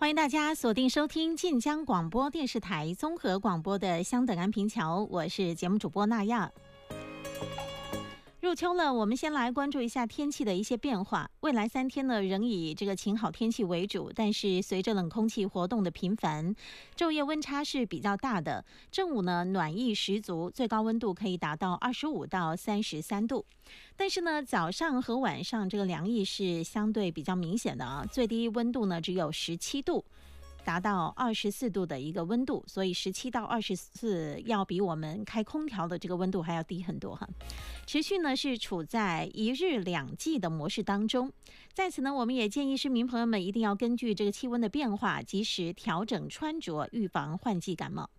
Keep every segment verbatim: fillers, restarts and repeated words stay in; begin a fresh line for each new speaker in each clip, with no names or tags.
欢迎大家锁定收听晋江广播电视台综合广播的香等安平桥，我是节目主播娜亚。入秋了，我们先来关注一下天气的一些变化。未来三天呢，仍以这个晴好天气为主，但是随着冷空气活动的频繁，昼夜温差是比较大的。正午呢，暖意十足，最高温度可以达到二十五到三十三度。但是呢，早上和晚上这个凉意是相对比较明显的啊，最低温度呢只有十七度。达到二十四度的一个温度，所以十七到二十四要比我们开空调的这个温度还要低很多哈。持续呢是处在一日两季的模式当中，在此呢我们也建议市民朋友们一定要根据这个气温的变化，及时调整穿着，预防换季感冒。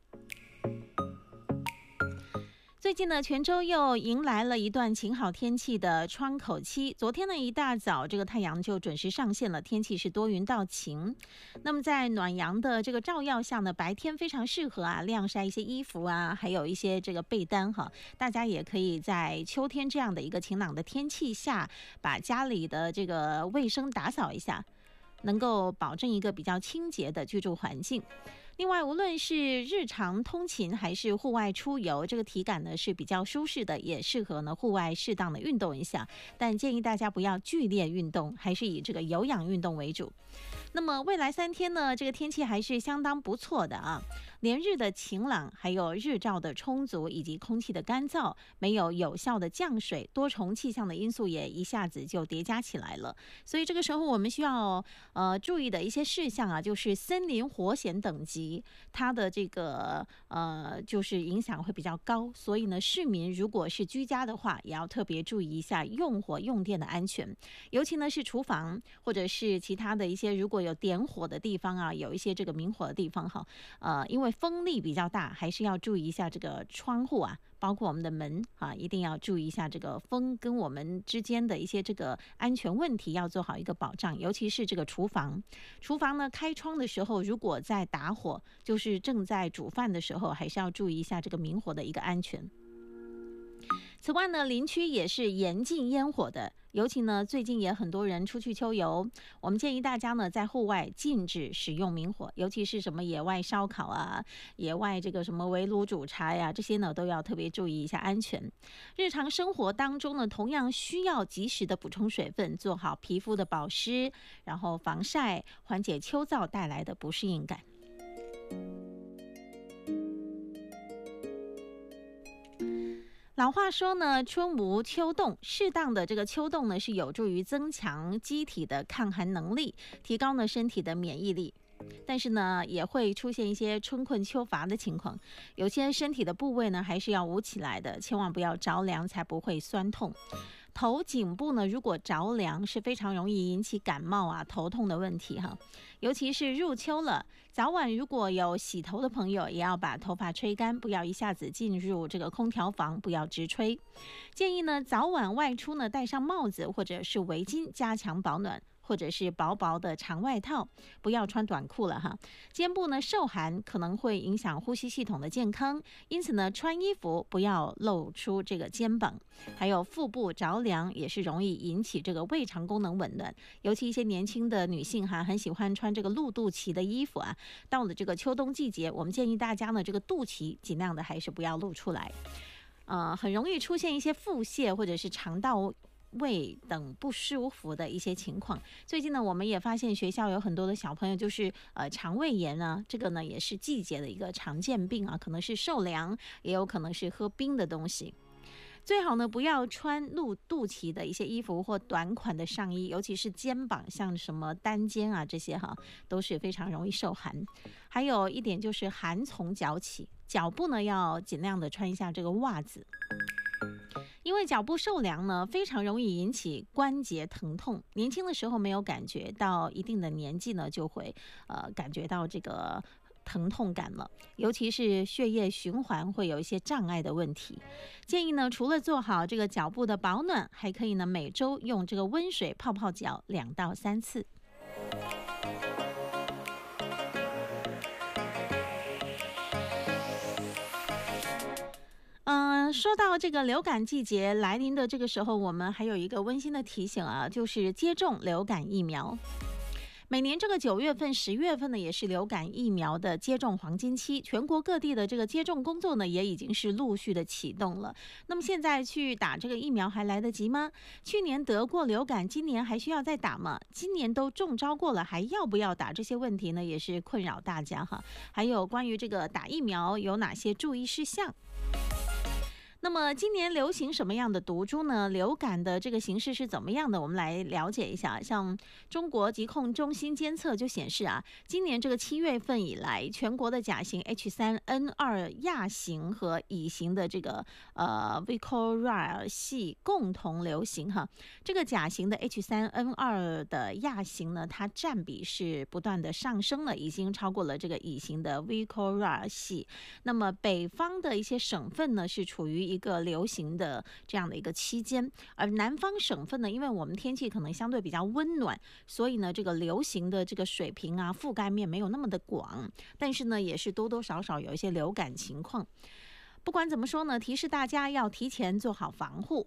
最近呢，泉州又迎来了一段晴好天气的窗口期。昨天呢，一大早这个太阳就准时上线了，天气是多云到晴。那么在暖阳的这个照耀下呢，白天非常适合啊晾晒一些衣服啊，还有一些这个被单哈。大家也可以在秋天这样的一个晴朗的天气下，把家里的这个卫生打扫一下，能够保证一个比较清洁的居住环境。另外，无论是日常通勤还是户外出游，这个体感呢是比较舒适的，也适合呢户外适当的运动一下。但建议大家不要剧烈运动，还是以这个有氧运动为主。那么未来三天呢，这个天气还是相当不错的啊，连日的晴朗，还有日照的充足，以及空气的干燥，没有有效的降水，多重气象的因素也一下子就叠加起来了。所以这个时候我们需要呃注意的一些事项啊，就是森林火险等级，它的这个呃就是影响会比较高，所以呢，市民如果是居家的话，也要特别注意一下用火用电的安全，尤其呢是厨房或者是其他的一些如果有点火的地方啊，有一些这个明火的地方哈，呃，因为风力比较大，还是要注意一下这个窗户啊，包括我们的门啊，一定要注意一下这个风跟我们之间的一些这个安全问题，要做好一个保障，尤其是这个厨房，厨房呢开窗的时候，如果在打火，就是正在煮饭的时候，还是要注意一下这个明火的一个安全。此外呢，林区也是严禁烟火的，尤其呢最近也很多人出去秋游，我们建议大家呢在户外禁止使用明火，尤其是什么野外烧烤啊、野外这个什么围炉煮茶呀，这些呢都要特别注意一下安全。日常生活当中呢，同样需要及时的补充水分，做好皮肤的保湿，然后防晒，缓解秋燥带来的不适应感。老话说呢，春无秋冻，适当的这个秋冻呢，是有助于增强机体的抗寒能力，提高呢身体的免疫力。但是呢，也会出现一些春困秋乏的情况，有些身体的部位呢，还是要捂起来的，千万不要着凉，才不会酸痛。头颈部呢，如果着凉是非常容易引起感冒啊、头痛的问题哈。尤其是入秋了，早晚如果有洗头的朋友，也要把头发吹干，不要一下子进入这个空调房，不要直吹。建议呢，早晚外出呢，戴上帽子或者是围巾，加强保暖。或者是薄薄的长外套，不要穿短裤了哈。肩部呢受寒可能会影响呼吸系统的健康，因此呢穿衣服不要露出这个肩膀，还有腹部着凉也是容易引起这个胃肠功能紊乱，尤其一些年轻的女性哈，很喜欢穿这个露肚脐的衣服啊。到了这个秋冬季节，我们建议大家呢这个肚脐尽量的还是不要露出来，呃，很容易出现一些腹泻或者是肠道胃等不舒服的一些情况。最近呢，我们也发现学校有很多的小朋友就是呃肠胃炎啊，这个呢也是季节的一个常见病啊，可能是受凉，也有可能是喝冰的东西。最好呢不要穿露肚脐的一些衣服或短款的上衣，尤其是肩膀，像什么单肩啊这些哈，都是非常容易受寒。还有一点就是寒从脚起，脚部呢要尽量的穿一下这个袜子。因为脚部受凉呢，非常容易引起关节疼痛。年轻的时候没有感觉，到一定的年纪呢，就会呃感觉到这个疼痛感了，尤其是血液循环会有一些障碍的问题。建议呢，除了做好这个脚部的保暖，还可以呢每周用这个温水泡泡脚两到三次。嗯、呃，说到这个流感季节来临的这个时候，我们还有一个温馨的提醒啊，就是接种流感疫苗。 每年这个九月份、十月份呢，也是流感疫苗的接种黄金期，全国各地的这个接种工作呢，也已经是陆续的启动了。那么现在去打这个疫苗还来得及吗？去年得过流感，今年还需要再打吗？今年都中招过了，还要不要打？这些问题呢，也是困扰大家哈。还有关于这个打疫苗有哪些注意事项？那么今年流行什么样的毒株呢？流感的这个形势是怎么样的？我们来了解一下。像中国疾控中心监测就显示啊，今年这个七月份以来，全国的甲型 H 三 N 二 亚型和乙型的这个呃 Vicorar 系共同流行哈。这个甲型的 H 三 N 二 的亚型呢，它占比是不断的上升了，已经超过了这个乙型的 Vicorar 系。那么北方的一些省份呢，是处于一个流行的这样的一个期间，而南方省份呢，因为我们天气可能相对比较温暖，所以呢，这个流行的这个水平啊，覆盖面没有那么的广，但是呢，也是多多少少有一些流感情况。不管怎么说呢，提示大家要提前做好防护。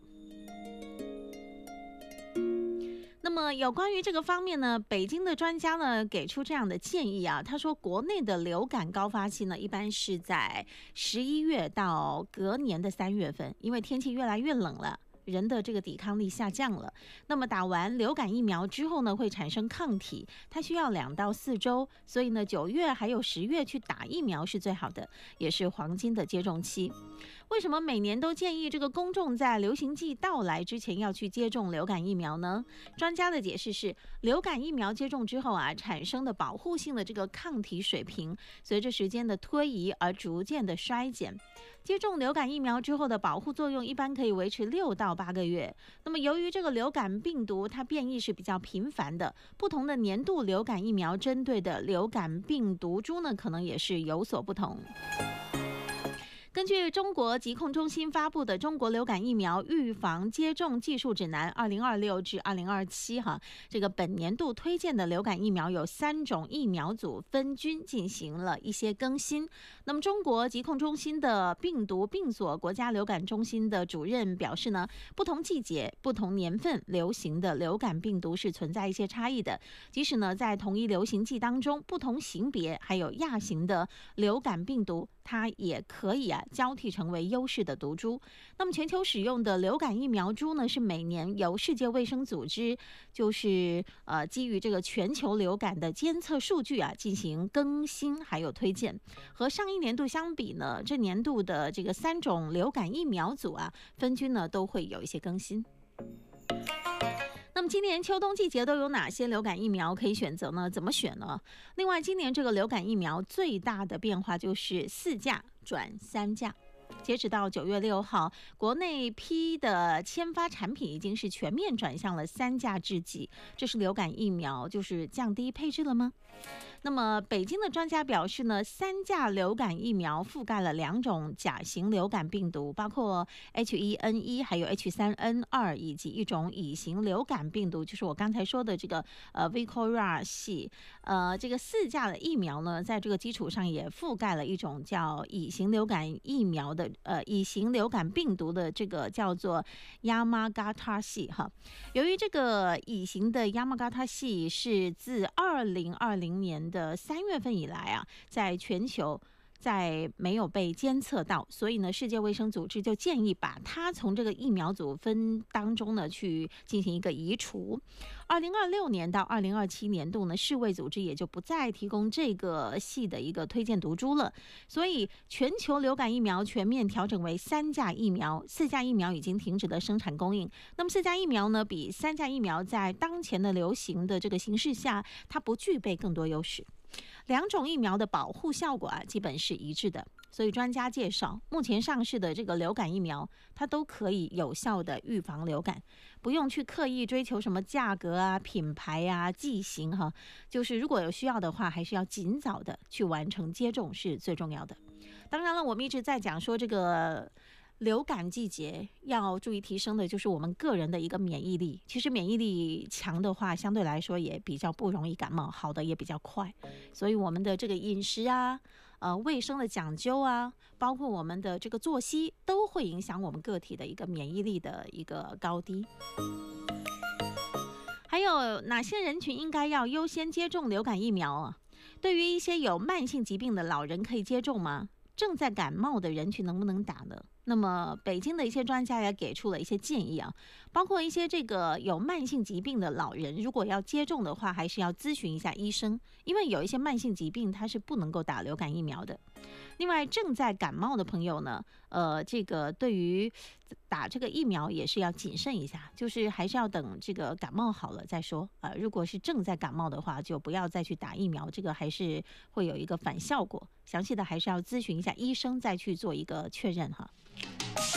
那么有关于这个方面呢，北京的专家呢给出这样的建议啊，他说国内的流感高发期呢，一般是在十一月到隔年的三月份，因为天气越来越冷了。人的这个抵抗力下降了，那么打完流感疫苗之后呢，会产生抗体，它需要两到四周，所以呢，九月还有十月去打疫苗是最好的，也是黄金的接种期。为什么每年都建议这个公众在流行季到来之前要去接种流感疫苗呢？专家的解释是，流感疫苗接种之后啊，产生的保护性的这个抗体水平，随着时间的推移而逐渐的衰减。接种流感疫苗之后的保护作用一般可以维持六到八个月。那么由于这个流感病毒它变异是比较频繁的，不同的年度流感疫苗针对的流感病毒株呢，可能也是有所不同。根据中国疾控中心发布的《中国流感疫苗预防接种技术指南（二零二六至二零二七）》哈，这个本年度推荐的流感疫苗有三种疫苗组分均进行了一些更新。那么，中国疾控中心的病毒病所国家流感中心的主任表示呢，不同季节、不同年份流行的流感病毒是存在一些差异的。即使呢，在同一流行季当中，不同型别还有亚型的流感病毒，它也可以啊。交替成为优势的毒株。那么全球使用的流感疫苗株呢，是每年由世界卫生组织就是呃基于这个全球流感的监测数据啊进行更新还有推荐。和上一年度相比呢，这年度的这个三种流感疫苗组啊分均呢都会有一些更新。那么今年秋冬季节都有哪些流感疫苗可以选择呢？怎么选呢？另外，今年这个流感疫苗最大的变化就是四价转三价。截止到九月六号，国内批的签发产品已经是全面转向了三价制剂。这是流感疫苗就是降低配置了吗？那么北京的专家表示呢，三价流感疫苗覆盖了两种甲型流感病毒，包括 H 一 N 一 还有 H 三 N 二 以及一种乙型流感病毒，就是我刚才说的这个呃 Vicorar 系。呃，这个四价的疫苗呢，在这个基础上也覆盖了一种叫乙型流感疫苗的呃乙型流感病毒的这个叫做 Yamagata 系哈。由于这个乙型的 Yamagata 系是自二零二零年的三月份以来啊，在全球在没有被监测到，所以呢，世界卫生组织就建议把它从这个疫苗组分当中呢去进行一个移除。二零二六年到二零二七年度呢，世卫组织也就不再提供这个系的一个推荐毒株了。所以全球流感疫苗全面调整为三价疫苗，四价疫苗已经停止了生产供应。那么四价疫苗呢，比三价疫苗在当前的流行的这个形势下，它不具备更多优势。两种疫苗的保护效果啊，基本是一致的。所以专家介绍，目前上市的这个流感疫苗，它都可以有效的预防流感，不用去刻意追求什么价格啊、品牌啊、剂型哈。就是如果有需要的话，还是要尽早的去完成接种是最重要的。当然了，我们一直在讲说这个流感季节要注意提升的就是我们个人的一个免疫力。其实免疫力强的话，相对来说也比较不容易感冒，好的也比较快。所以我们的这个饮食啊、呃卫生的讲究啊，包括我们的这个作息，都会影响我们个体的一个免疫力的一个高低。 还有哪些人群应该要优先接种流感疫苗啊？对于一些有慢性疾病的老人可以接种吗？正在感冒的人群能不能打呢？那么北京的一些专家也给出了一些建议啊，包括一些这个有慢性疾病的老人，如果要接种的话，还是要咨询一下医生，因为有一些慢性疾病它是不能够打流感疫苗的。另外，正在感冒的朋友呢，呃，这个对于打这个疫苗也是要谨慎一下，就是还是要等这个感冒好了再说。呃，如果是正在感冒的话，就不要再去打疫苗，这个还是会有一个反效果。详细的还是要咨询一下医生再去做一个确认哈。